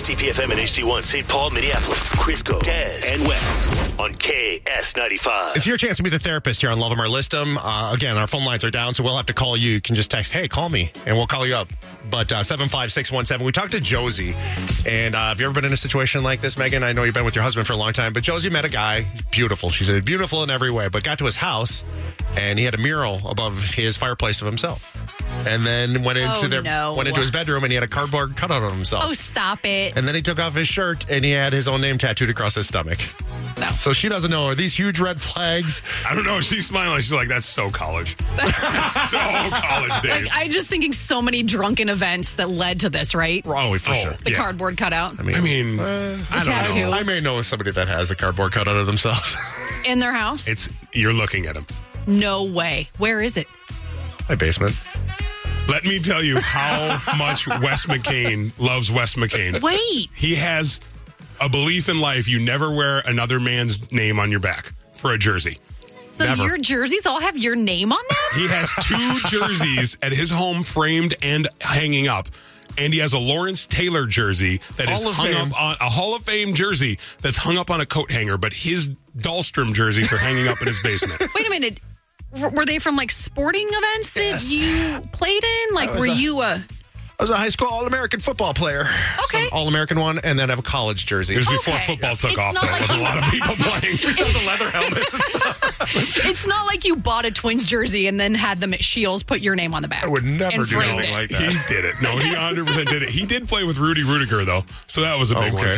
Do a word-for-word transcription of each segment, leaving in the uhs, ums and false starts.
H D P F M and H D one, Saint Paul, Minneapolis, Crisco, Des, and West on K S ninety-five. It's your chance to be the therapist here on Love 'em or List 'em. Uh, again, our phone lines are down, so we'll have to call you. You can just text, hey, call me, and we'll call you up. But uh, seven five six one seven. We talked to Josie, and uh, have you ever been in a situation like this, Megan? I know you've been with your husband for a long time, but Josie met a guy, beautiful. She's beautiful in every way, but got to his house, and he had a mural above his fireplace of himself. And then went into Oh, their no. went into his bedroom, and he had a cardboard cutout of himself. Oh, stop it. And then he took off his shirt, and he had his own name tattooed across his stomach. No. So she doesn't know. Are these huge red flags? I don't know. She's smiling. She's like, that's so college. That's so college days. Like, I'm just thinking so many drunken events that led to this, right? Oh, for Oh. sure. The Yeah. cardboard cutout I mean, I mean, uh, I don't tattoo. know. I may know somebody that has a cardboard cutout of themselves. in their house? It's you're looking at him. No way. Where is it? My basement. Let me tell you how much Wes McCain loves Wes McCain. Wait. He has a belief in life you never wear another man's name on your back for a jersey. So Never. your jerseys all have your name on them? He has two jerseys at his home framed and hanging up. And he has a Lawrence Taylor jersey that is Hall of hung Fame. up on a Hall of Fame jersey that's hung up on a coat hanger, but his Dahlstrom jerseys are hanging up in his basement. Wait a minute. W- Were they from like sporting events that Yes. you played in? Like, I was were a- you a. I was a high school All-American football player. Okay. All-American one, and then I have a college jersey. It was before Okay. football took It's off, not though. like There was a you- lot of people playing. We still have the leather helmets and stuff. It's not like you bought a Twins jersey and then had them at Shields put your name on the back. I would never and do framed anything it. like that. He did it. No, he one hundred percent did it. He did play with Rudy Rudiger, though, so that was a big one, Okay.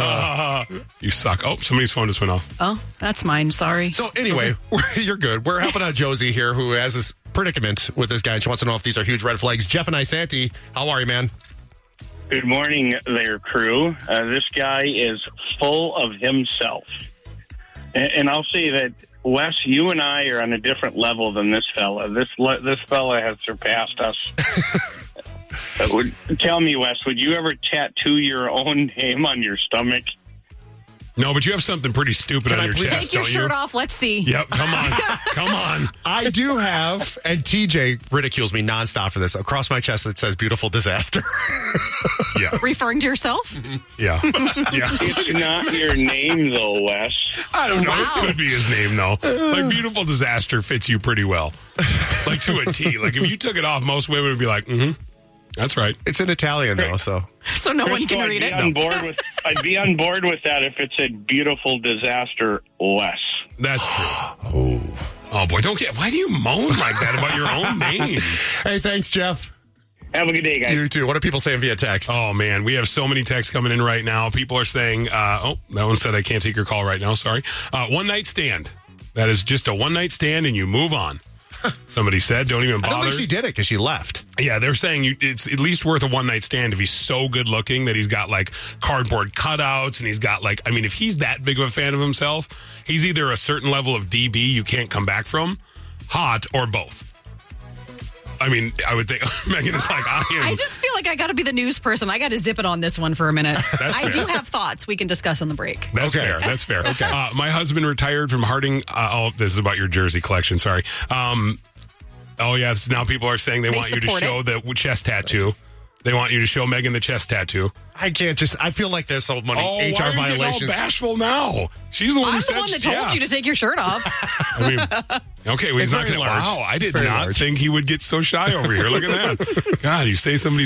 too. You suck. Oh, somebody's phone just went off. Oh, that's mine. Sorry. So anyway, you're good. We're helping out Josie here, who has this predicament with this guy, and she wants to know if these are huge red flags. Jeff and Isanti, how are you, man? Good morning there, crew. Uh, this guy is full of himself. And, and I'll say that, Wes, you and I are on a different level than this fella. This le- this fella has surpassed us. Uh, would, tell me, Wes, would you ever tattoo your own name on your stomach? No, but you have something pretty stupid Can on I your please- chest, Take your don't shirt you? off. Let's see. Yep, come on. Come on. I do have, and T J ridicules me nonstop for this. Across my chest, it says "beautiful disaster." Yeah. Referring to yourself? Yeah. Yeah. It's not your name, though, Wes. I don't know. Wow. It could be his name, though. Like, beautiful disaster fits you pretty well. Like, to a T. Like, if you took it off, most women would be like, mm hmm. That's right. It's in Italian, though, so. So no one So can I'd read be it. On board with, I'd be on board with that if it said beautiful disaster, Wes. That's true. Oh. Oh, boy. Don't get. Why do you moan like that about your own name? Hey, thanks, Jeff. Have a good day, guys. You too. What are people saying via text? Oh, man. We have so many texts coming in right now. People are saying, uh, oh, that one said I can't take your call right now. Sorry. Uh, one night stand. That is just a one night stand and you move on. Somebody said, don't even I bother. don't think she did it because she left. Yeah, they're saying you, it's at least worth a one night stand if he's so good looking that he's got like cardboard cutouts and he's got like, I mean, if he's that big of a fan of himself, he's either a certain level of D B you can't come back from, hot, or both. I mean, I would think Megan is like, I am. I just feel like I got to be the news person. I got to zip it on this one for a minute. That's I fair. do have thoughts we can discuss on the break. That's Okay. fair. That's fair. Okay. Uh, my husband retired from Harding. Uh, oh, this is about your jersey collection. Sorry. Um, oh, yes. Now people are saying they, They want you to support show the chest tattoo. They want you to show Megan the chest tattue. I can't just, I feel like there's so many Oh, H why R are you getting all violations. bashful now? She's the one I'm who the said one that told yeah. you to take your shirt off. I mean, okay, well, he's It's not very going to. large. Wow, I It's did very not large. think he would get so shy over here. Look at that. God, you say somebody's